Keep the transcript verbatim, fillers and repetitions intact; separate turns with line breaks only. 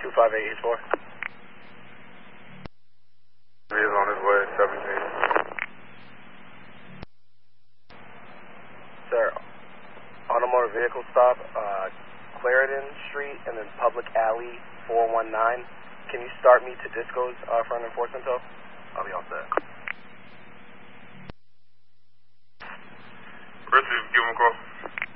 two five eight eight four.
He is on his way, seventeen.
Sir, automotive vehicle stop, uh, Clarendon Street and then Public Alley four one nine. Can you start me to Disco's uh, front enforcement tow? I'll be all set.
Richard, give him a call.